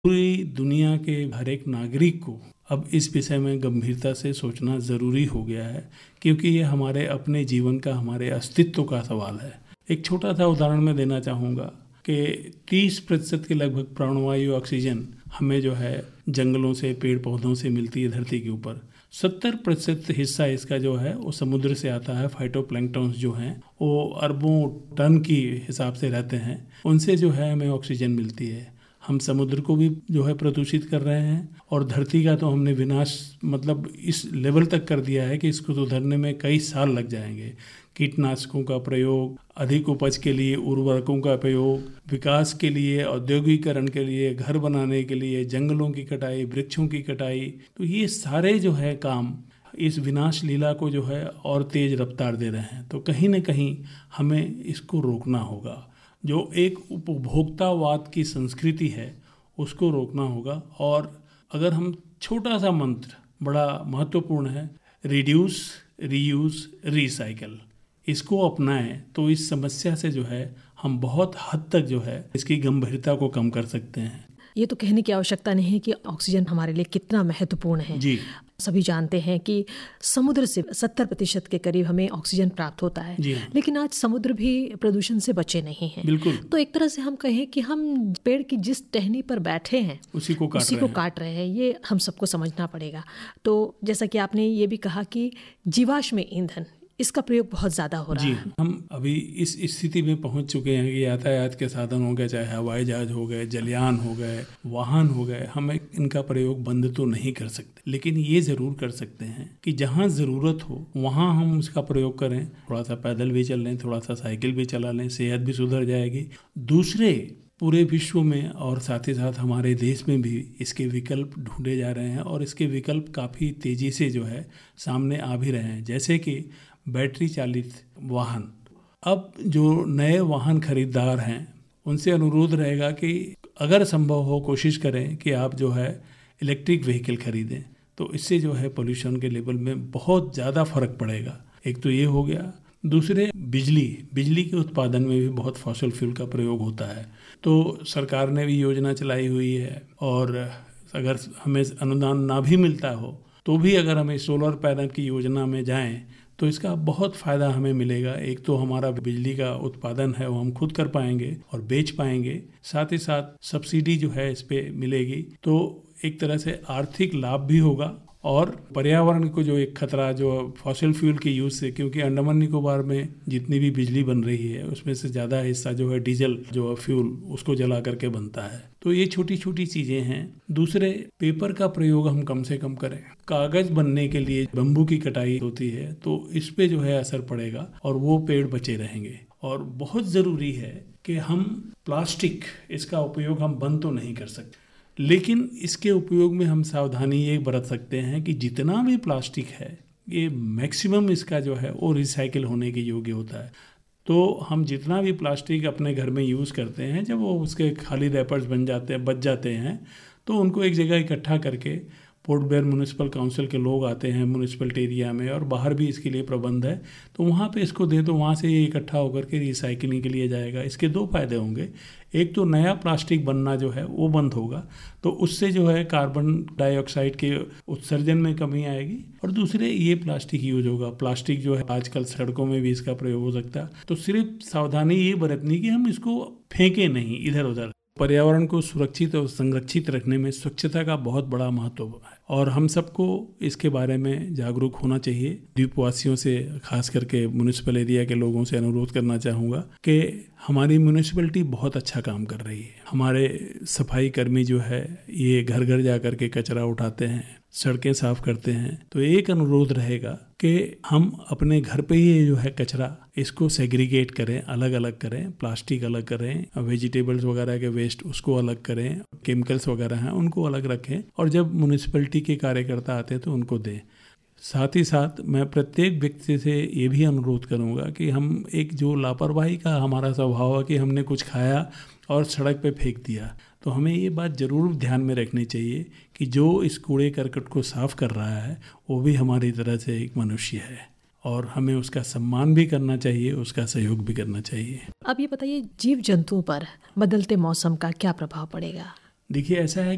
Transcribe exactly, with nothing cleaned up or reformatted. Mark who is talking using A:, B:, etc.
A: पूरी दुनिया के हर एक नागरिक को अब इस विषय में गंभीरता से सोचना ज़रूरी हो गया है, क्योंकि ये हमारे अपने जीवन का, हमारे अस्तित्व का सवाल है। एक छोटा सा उदाहरण मैं देना चाहूँगा कि तीस प्रतिशत के लगभग प्राणवायु ऑक्सीजन हमें जो है जंगलों से, पेड़ पौधों से मिलती है धरती के ऊपर। सत्तर प्रतिशत हिस्सा इसका जो है वो समुद्र से आता है। फाइटोप्लैंक्टन्स जो हैं वो अरबों टन की हिसाब से रहते हैं, उनसे जो है हमें ऑक्सीजन मिलती है। हम समुद्र को भी जो है प्रदूषित कर रहे हैं और धरती का तो हमने विनाश मतलब इस लेवल तक कर दिया है कि इसको सुधरने में कई साल लग जाएंगे। कीटनाशकों का प्रयोग, अधिक उपज के लिए उर्वरकों का प्रयोग, विकास के लिए, औद्योगिकरण के लिए, घर बनाने के लिए, जंगलों की कटाई, वृक्षों की कटाई, तो ये सारे जो है काम इस विनाश लीला को जो है और तेज रफ्तार दे रहे हैं। तो कहीं ना कहीं हमें इसको रोकना होगा। जो एक उपभोक्तावाद की संस्कृति है उसको रोकना होगा। और अगर हम छोटा सा मंत्र बड़ा महत्वपूर्ण है, रिड्यूस, रीयूज, रिसाइकल, इसको अपनाएं तो इस समस्या से जो है हम बहुत हद तक जो है इसकी गंभीरता को कम कर सकते हैं।
B: ये तो कहने की आवश्यकता नहीं है कि ऑक्सीजन हमारे लिए कितना महत्वपूर्ण है।
A: जी,
B: सभी जानते हैं कि समुद्र से सत्तर प्रतिशत के करीब हमें ऑक्सीजन प्राप्त होता है।
A: जी हाँ।
B: लेकिन आज समुद्र भी प्रदूषण से बचे नहीं हैं।
A: बिल्कुल।
B: तो एक तरह से हम कहें कि हम पेड़ की जिस टहनी पर बैठे हैं
A: उसी को काट
B: उसी
A: रहे
B: को
A: हैं।
B: काट रहे हैं। ये हम सबको समझना पड़ेगा। तो जैसा कि आपने ये भी कहा कि जीवाश्म ईंधन, इसका प्रयोग बहुत ज़्यादा हो रहा
A: जी,
B: है।
A: हम अभी इस स्थिति में पहुंच चुके हैं कि यातायात के साधन हो गए, चाहे हवाई जहाज हो गए, जलयान हो गए, वाहन हो गए, हम इनका प्रयोग बंद तो नहीं कर सकते, लेकिन ये ज़रूर कर सकते हैं कि जहां ज़रूरत हो वहां हम उसका प्रयोग करें। थोड़ा सा पैदल भी चल लें, थोड़ा सा साइकिल भी चला लें, सेहत भी सुधर जाएगी। दूसरे पूरे विश्व में और साथ ही साथ हमारे देश में भी इसके विकल्प ढूंढे जा रहे हैं और इसके विकल्प काफ़ी तेज़ी से जो है सामने आ भी रहे हैं। जैसे कि बैटरी चालित वाहन। अब जो नए वाहन खरीदार हैं उनसे अनुरोध रहेगा कि अगर संभव हो कोशिश करें कि आप जो है इलेक्ट्रिक व्हीकल खरीदें, तो इससे जो है पोल्यूशन के लेवल में बहुत ज़्यादा फर्क पड़ेगा। एक तो ये हो गया। दूसरे, बिजली बिजली के उत्पादन में भी बहुत फॉसिल फ्यूल का प्रयोग होता है। तो सरकार ने भी योजना चलाई हुई है और अगर हमें अनुदान ना भी मिलता हो तो भी अगर हमें सोलर पैनल की योजना में जाएं तो इसका बहुत फ़ायदा हमें मिलेगा। एक तो हमारा बिजली का उत्पादन है वो हम खुद कर पाएंगे और बेच पाएंगे, साथ ही साथ सब्सिडी जो है इस पे मिलेगी। तो एक तरह से आर्थिक लाभ भी होगा और पर्यावरण को जो एक खतरा जो फॉसिल फ्यूल के यूज़ से, क्योंकि अंडमान निकोबार में जितनी भी बिजली बन रही है उसमें से ज़्यादा हिस्सा जो है डीजल जो फ्यूल उसको जला करके बनता है। तो ये छोटी छोटी चीज़ें हैं। दूसरे, पेपर का प्रयोग हम कम से कम करें। कागज़ बनने के लिए बम्बू की कटाई होती है तो इस पे जो है असर पड़ेगा और वो पेड़ बचे रहेंगे। और बहुत ज़रूरी है कि हम प्लास्टिक, इसका उपयोग हम बंद तो नहीं कर सकते, लेकिन इसके उपयोग में हम सावधानी ये बरत सकते हैं कि जितना भी प्लास्टिक है ये मैक्सिमम इसका जो है वो रिसाइकिल होने के योग्य होता है। तो हम जितना भी प्लास्टिक अपने घर में यूज़ करते हैं, जब वो उसके खाली रैपर्स बन जाते हैं, बच जाते हैं, तो उनको एक जगह इकट्ठा करके, पोर्ट ब्लेयर म्यूनिसिपल काउंसिल के लोग आते हैं म्यूनिसिपलिटी एरिया में और बाहर भी इसके लिए प्रबंध है, तो वहाँ पे इसको दे तो वहाँ से ये इकट्ठा होकर के रिसाइकलिंग के लिए जाएगा। इसके दो फायदे होंगे। एक तो नया प्लास्टिक बनना जो है वो बंद होगा, तो उससे जो है कार्बन डाइऑक्साइड के उत्सर्जन में कमी आएगी, और दूसरे ये प्लास्टिक यूज होगा। प्लास्टिक जो है आजकल सड़कों में भी इसका प्रयोग हो सकता है। तो सिर्फ सावधानी ये बरतनी कि हम इसको फेंके नहीं इधर उधर। पर्यावरण को सुरक्षित और संरक्षित रखने में स्वच्छता का बहुत बड़ा महत्व है और हम सबको इसके बारे में जागरूक होना चाहिए। द्वीपवासियों से, खास करके म्यूनिसिपल एरिया के लोगों से अनुरोध करना चाहूँगा कि हमारी म्यूनिसिपलिटी बहुत अच्छा काम कर रही है। हमारे सफाई कर्मी जो है ये घर घर जा कर के कचरा उठाते हैं, सड़कें साफ करते हैं। तो एक अनुरोध रहेगा कि हम अपने घर पे ही जो है कचरा इसको सेग्रीगेट करें, अलग अलग करें, प्लास्टिक अलग करें, वेजिटेबल्स वगैरह के वेस्ट उसको अलग करें, केमिकल्स वगैरह हैं उनको अलग रखें, और जब म्यूनिसिपलिटी के कार्यकर्ता आते हैं तो उनको दें। साथ ही साथ मैं प्रत्येक व्यक्ति से ये भी अनुरोध करूँगा कि हम एक जो लापरवाही का हमारा स्वभाव है कि हमने कुछ खाया और सड़क पे फेंक दिया, तो हमें ये बात ज़रूर ध्यान में रखनी चाहिए कि जो इस कूड़े करकट को साफ़ कर रहा है वो भी हमारी तरह से एक मनुष्य है और हमें उसका सम्मान भी करना चाहिए, उसका सहयोग भी करना चाहिए।
B: अब ये बताइए, जीव जंतुओं पर बदलते मौसम का क्या प्रभाव पड़ेगा?
A: देखिए, ऐसा है